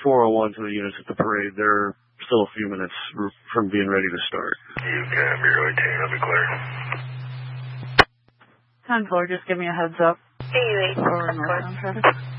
401 to the units at the parade. They're still a few minutes from being ready to start. You can be really 10, I'll be clear. 10-4, just give me a heads up. AU8, or northbound traffic.